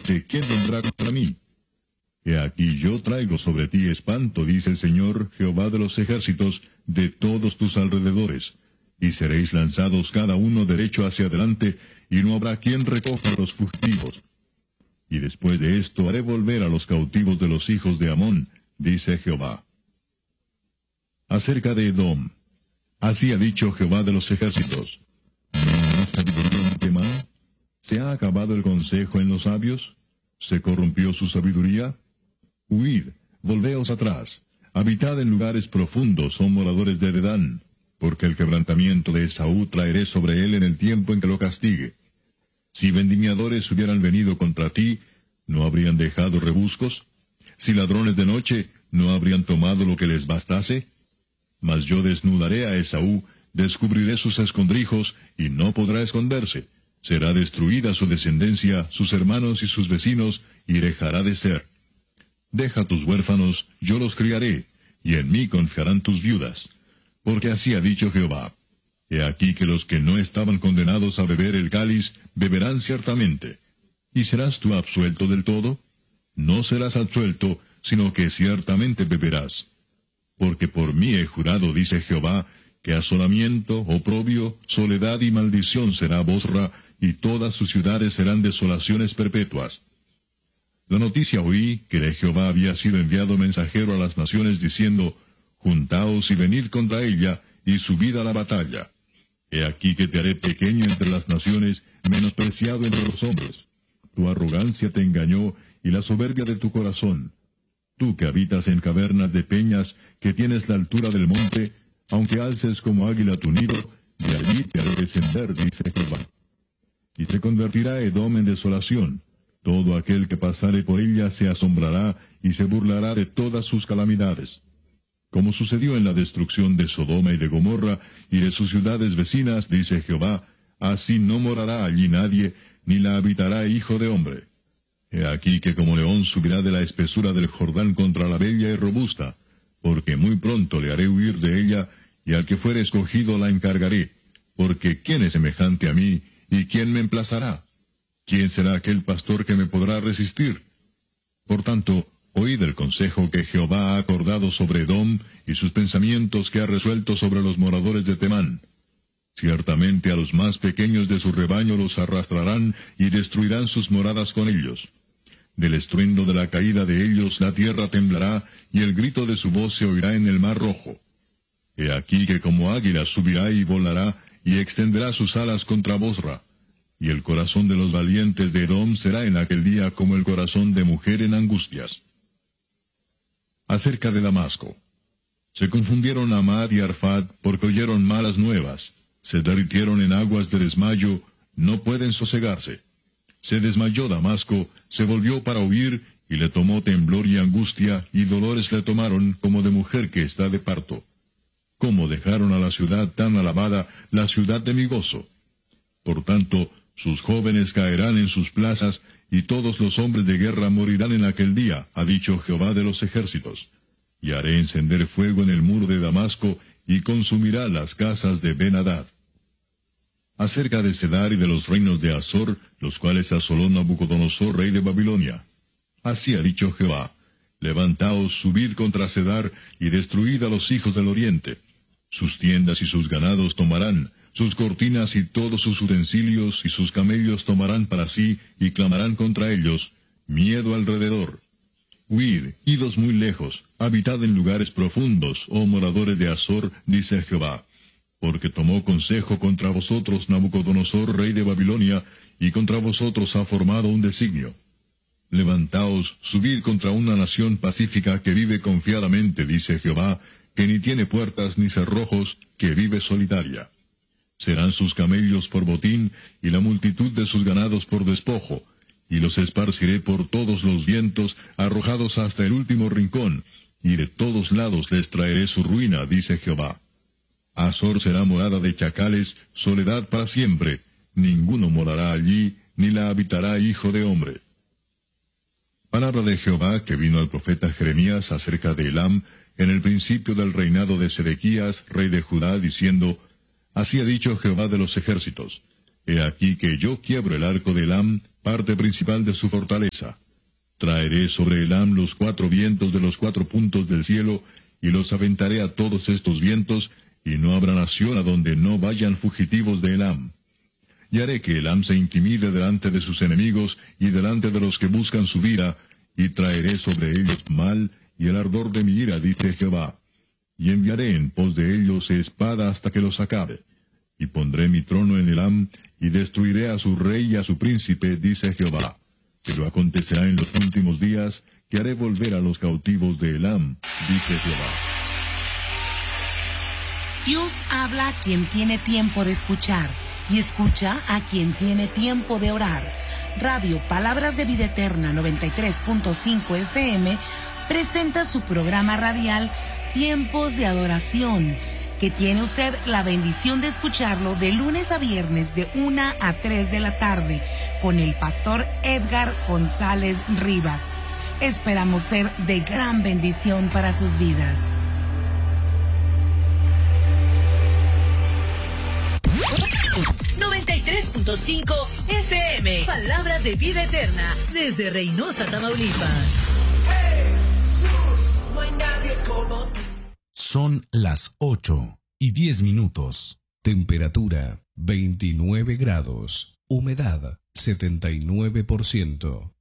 ciertamente, ¿quién vendrá contra mí? He aquí yo traigo sobre ti espanto, dice el Señor, Jehová de los ejércitos, de todos tus alrededores, y seréis lanzados cada uno derecho hacia adelante, y no habrá quien recoja a los fugitivos. Y después de esto haré volver a los cautivos de los hijos de Amón, dice Jehová. Acerca de Edom, así ha dicho Jehová de los ejércitos. ¿No hay sabiduría en Temán? ¿Se ha acabado el consejo en los sabios? ¿Se corrompió su sabiduría? Huid, volveos atrás, habitad en lugares profundos, oh moradores de Dedán, porque el quebrantamiento de Esaú traeré sobre él en el tiempo en que lo castigue. Si vendimiadores hubieran venido contra ti, ¿no habrían dejado rebuscos? Si ladrones de noche, ¿no habrían tomado lo que les bastase? Mas yo desnudaré a Esaú, descubriré sus escondrijos, y no podrá esconderse. Será destruida su descendencia, sus hermanos y sus vecinos, y dejará de ser. Deja tus huérfanos, yo los criaré, y en mí confiarán tus viudas. Porque así ha dicho Jehová. He aquí que los que no estaban condenados a beber el cáliz, beberán ciertamente. ¿Y serás tú absuelto del todo? No serás absuelto, sino que ciertamente beberás. Porque por mí he jurado, dice Jehová, que asolamiento, oprobio, soledad y maldición será Bosra, y todas sus ciudades serán desolaciones perpetuas. La noticia oí que de Jehová había sido enviado mensajero a las naciones diciendo, Juntaos y venid contra ella, y subid a la batalla. He aquí que te haré pequeño entre las naciones, menospreciado entre los hombres. Tu arrogancia te engañó, y la soberbia de tu corazón. Tú que habitas en cavernas de peñas, que tienes la altura del monte, aunque alces como águila tu nido, de allí te haré descender, dice Jehová. Y se convertirá Edom en desolación. Todo aquel que pasare por ella se asombrará, y se burlará de todas sus calamidades. Como sucedió en la destrucción de Sodoma y de Gomorra, y de sus ciudades vecinas, dice Jehová, así no morará allí nadie, ni la habitará hijo de hombre. He aquí que como león subirá de la espesura del Jordán contra la bella y robusta, porque muy pronto le haré huir de ella, y al que fuere escogido la encargaré, porque ¿quién es semejante a mí, y quién me emplazará? ¿Quién será aquel pastor que me podrá resistir? Por tanto, oíd el consejo que Jehová ha acordado sobre Edom, y sus pensamientos que ha resuelto sobre los moradores de Temán. Ciertamente a los más pequeños de su rebaño los arrastrarán, y destruirán sus moradas con ellos. Del estruendo de la caída de ellos la tierra temblará, y el grito de su voz se oirá en el mar rojo. He aquí que como águila subirá y volará, y extenderá sus alas contra Bosra. Y el corazón de los valientes de Edom será en aquel día como el corazón de mujer en angustias. Acerca de Damasco. Se confundieron Amad y Arfad porque oyeron malas nuevas. Se derritieron en aguas de desmayo, no pueden sosegarse. Se desmayó Damasco, se volvió para huir, y le tomó temblor y angustia, y dolores le tomaron como de mujer que está de parto. Cómo dejaron a la ciudad tan alabada, la ciudad de mi gozo. Por tanto, sus jóvenes caerán en sus plazas, y todos los hombres de guerra morirán en aquel día, ha dicho Jehová de los ejércitos. Y haré encender fuego en el muro de Damasco, y consumirá las casas de Ben-Hadad. Acerca de Cedar y de los reinos de Azor, los cuales asoló Nabucodonosor, rey de Babilonia. Así ha dicho Jehová, levantaos, subid contra Cedar, y destruid a los hijos del oriente. Sus tiendas y sus ganados tomarán, sus cortinas y todos sus utensilios y sus camellos tomarán para sí, y clamarán contra ellos, miedo alrededor. Huid, idos muy lejos, habitad en lugares profundos, oh moradores de Azor, dice Jehová. Porque tomó consejo contra vosotros Nabucodonosor, rey de Babilonia, y contra vosotros ha formado un designio. Levantaos, subid contra una nación pacífica que vive confiadamente, dice Jehová, que ni tiene puertas ni cerrojos, que vive solitaria. Serán sus camellos por botín, y la multitud de sus ganados por despojo, y los esparciré por todos los vientos, arrojados hasta el último rincón, y de todos lados les traeré su ruina, dice Jehová. Azor será morada de chacales, soledad para siempre, ninguno morará allí, ni la habitará hijo de hombre. Palabra de Jehová que vino al profeta Jeremías acerca de Elam, en el principio del reinado de Sedequías, rey de Judá, diciendo, Así ha dicho Jehová de los ejércitos, He aquí que yo quiebro el arco de Elam, parte principal de su fortaleza. Traeré sobre Elam los 4 vientos de los 4 puntos del cielo, y los aventaré a todos estos vientos, y no habrá nación a donde no vayan fugitivos de Elam. Y haré que Elam se intimide delante de sus enemigos y delante de los que buscan su vida, y traeré sobre ellos mal y el ardor de mi ira, dice Jehová. Y enviaré en pos de ellos espada hasta que los acabe. Y pondré mi trono en Elam, y destruiré a su rey y a su príncipe, dice Jehová. Pero acontecerá en los últimos días que haré volver a los cautivos de Elam, dice Jehová. Dios habla a quien tiene tiempo de escuchar, y escucha a quien tiene tiempo de orar. Radio Palabras de Vida Eterna 93.5 FM presenta su programa radial Tiempos de Adoración, que tiene usted la bendición de escucharlo de lunes a viernes de 1 a 3 de la tarde con el pastor Edgar González Rivas. Esperamos ser de gran bendición para sus vidas. .5 FM. Palabras de Vida Eterna desde Reynosa, Tamaulipas. Son las 8:10. Temperatura 29 grados. Humedad 79%.